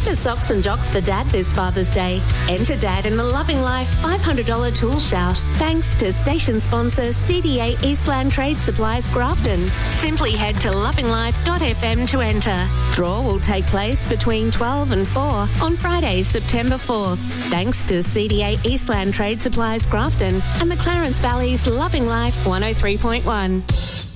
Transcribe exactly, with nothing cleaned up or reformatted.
the socks and jocks for Dad this Father's Day. Enter Dad in the Loving Life five hundred dollars tool shout, thanks to station sponsor C D A Eastland Trade Supplies Grafton. Simply head to loving life dot f m to enter. Draw will take place between twelve and four on Friday, September fourth. Thanks to C D A Eastland Trade Supplies Grafton and the Clarence Valley's Loving Life one oh three point one.